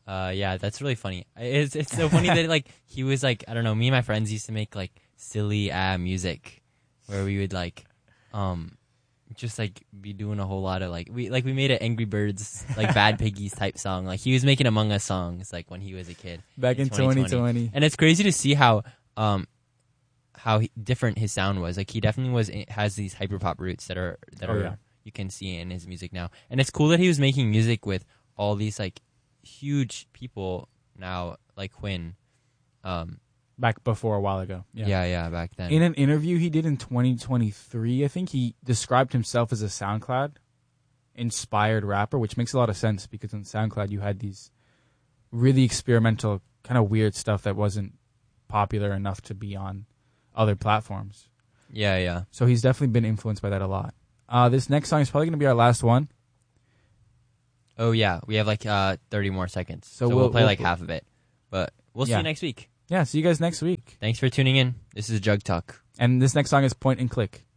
Yeah, that's really funny. It's so funny that like he was like, I don't know, me and my friends used to make like silly music where we would like just like be doing a whole lot of like we made an Angry Birds like Bad Piggies type song. Like he was making Among Us songs like when he was a kid back in 2020. And it's crazy to see how different his sound was. Like he definitely has these hyperpop roots that are you can see in his music now. And it's cool that he was making music with all these like huge people now, like Quinn. Back before a while ago. Yeah, back then. In an interview he did in 2023, I think he described himself as a SoundCloud-inspired rapper, which makes a lot of sense because on SoundCloud you had these really experimental, kind of weird stuff that wasn't popular enough to be on other platforms. Yeah. So he's definitely been influenced by that a lot. This next song is probably going to be our last one. Oh, yeah. We have like 30 more seconds. So we'll play like half of it. But we'll see you next week. Yeah, see you guys next week. Thanks for tuning in. This is Jug Talk. And this next song is Point and Click.